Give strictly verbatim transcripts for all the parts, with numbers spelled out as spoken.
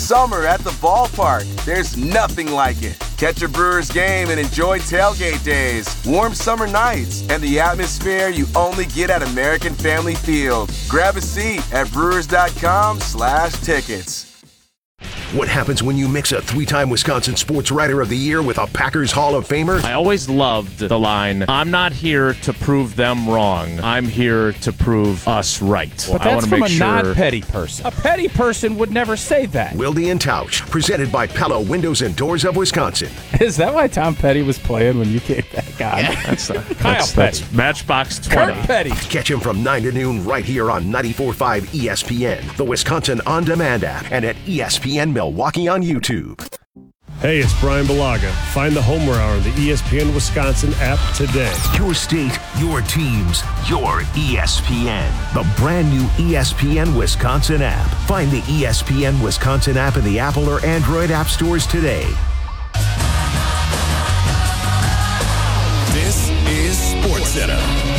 summer at the ballpark. There's nothing like it. Catch a Brewers game and enjoy tailgate days, warm summer nights, and the atmosphere you only get at American Family Field. Grab a seat at brewers.com slash tickets. What happens when you mix a three-time Wisconsin Sports Writer of the Year with a Packers Hall of Famer? I always loved the line, I'm not here to prove them wrong. I'm here to prove us right. But well, that's from a sure... not-petty person. A petty person would never say that. Wilde and Tausch, presented by Pella Windows and Doors of Wisconsin. Is that why Tom Petty was playing when you kicked that guy? Yeah, that's, uh, Kyle that's, Petty. That's Matchbox twenty. Kurt Petty. Catch him from nine to noon right here on ninety-four point five E S P N, the Wisconsin On Demand app, and at E S P N Milwaukee on YouTube. Hey, it's Brian Balaga. Find the Homer Hour on the E S P N Wisconsin app today. Your state, your teams, your E S P N. The brand new E S P N Wisconsin app. Find the E S P N Wisconsin app in the Apple or Android app stores today. This is SportsCenter.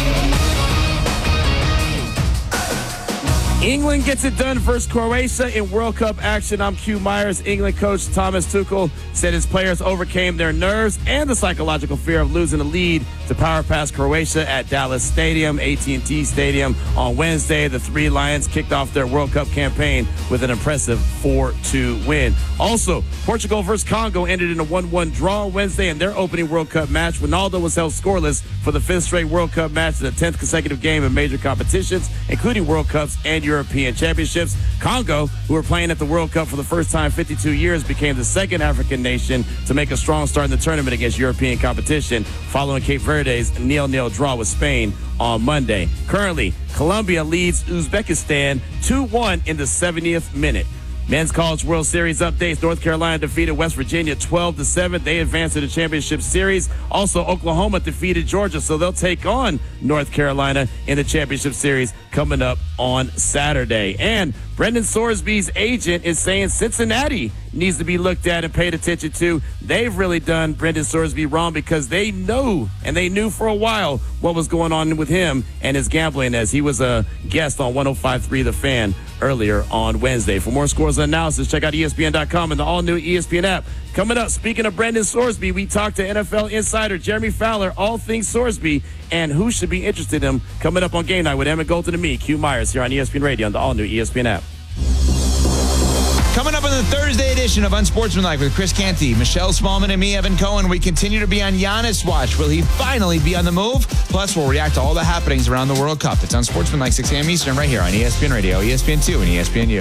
England gets it done versus Croatia in World Cup action. I'm Q Myers. England coach Thomas Tuchel said his players overcame their nerves and the psychological fear of losing the lead to power past Croatia at Dallas Stadium, A T and T Stadium on Wednesday. The Three Lions kicked off their World Cup campaign with an impressive four two win. Also, Portugal versus Congo ended in a one one draw Wednesday in their opening World Cup match. Ronaldo was held scoreless for the fifth straight World Cup match, the tenth consecutive game in major competitions, including World Cups and European Championships. Congo, who were playing at the World Cup for the first time in fifty-two years, became the second African nation to make a strong start in the tournament against European competition, following Cape Verde's nil nil draw with Spain on Monday. Currently, Colombia leads Uzbekistan two one in the seventieth minute. Men's College World Series updates. North Carolina defeated West Virginia twelve to seven. They advanced to the championship series. Also, Oklahoma defeated Georgia, so they'll take on North Carolina in the championship series coming up on Saturday. And Brendan Sorsby's agent is saying Cincinnati needs to be looked at and paid attention to. They've really done Brendan Sorsby wrong because they know, and they knew for a while, what was going on with him and his gambling, as he was a guest on one oh five point three The Fan earlier on Wednesday. For more scores and analysis, check out E S P N dot com and the all-new E S P N app. Coming up, speaking of Brendan Sorsby, we talked to N F L insider Jeremy Fowler, all things Sorsby, and who should be interested in him. Coming up on Game Night with Emmett Golden and me, Q Myers, here on E S P N Radio on the all-new E S P N app. Coming up on the Thursday edition of Unsportsmanlike with Chris Canty, Michelle Smallman, and me, Evan Cohen, we continue to be on Giannis watch. Will he finally be on the move? Plus, we'll react to all the happenings around the World Cup. It's Unsportsmanlike, six a.m. Eastern, right here on E S P N Radio, E S P N two, and E S P N U.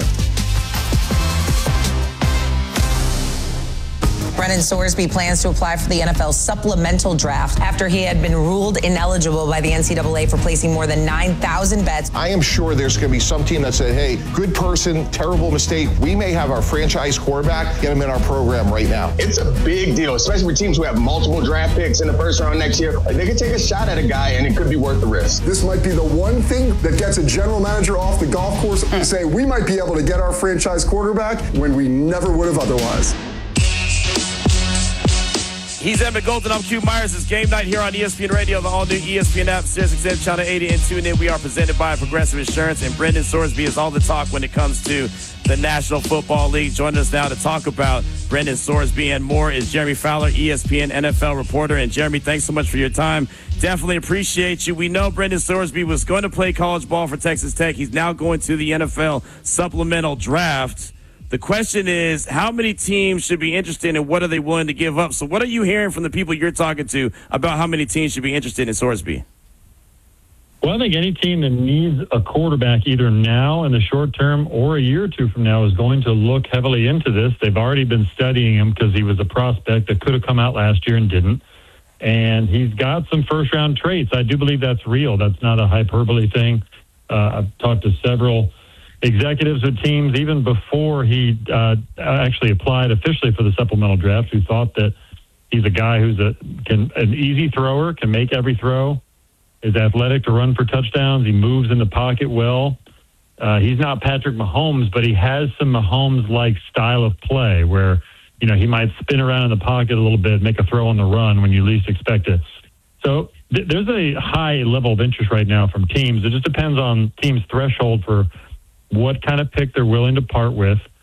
Brendan Sorsby plans to apply for the N F L supplemental draft after he had been ruled ineligible by the N C double A for placing more than nine thousand bets. I am sure there's going to be some team that said, hey, good person, terrible mistake. We may have our franchise quarterback, get him in our program right now. It's a big deal, especially for teams who have multiple draft picks in the first round next year. They could take a shot at a guy, and it could be worth the risk. This might be the one thing that gets a general manager off the golf course and say, we might be able to get our franchise quarterback when we never would have otherwise. He's Emmett Golden. I'm Q Myers. It's Game Night here on E S P N Radio, the all-new E S P N app, Sirius X M Channel eighty, and tune in. We are presented by Progressive Insurance, and Brendan Sorsby is all the talk when it comes to the National Football League. Joining us now to talk about Brendan Sorsby and more is Jeremy Fowler, E S P N N F L reporter. And Jeremy, thanks so much for your time. Definitely appreciate you. We know Brendan Sorsby was going to play college ball for Texas Tech. He's now going to the N F L supplemental draft. The question is, how many teams should be interested and what are they willing to give up? So what are you hearing from the people you're talking to about how many teams should be interested in Sorsby? Well, I think any team that needs a quarterback either now in the short term or a year or two from now is going to look heavily into this. They've already been studying him because he was a prospect that could have come out last year and didn't. And he's got some first-round traits. I do believe that's real. That's not a hyperbole thing. Uh, I've talked to several executives with teams even before he uh, actually applied officially for the supplemental draft who thought that he's a guy who's a can an easy thrower, can make every throw, is athletic to run for touchdowns. He moves in the pocket well. Uh, he's not Patrick Mahomes, but he has some Mahomes-like style of play where, you know, he might spin around in the pocket a little bit, make a throw on the run when you least expect it. So th- there's a high level of interest right now from teams. It just depends on teams' threshold for what kind of pick they're willing to part with.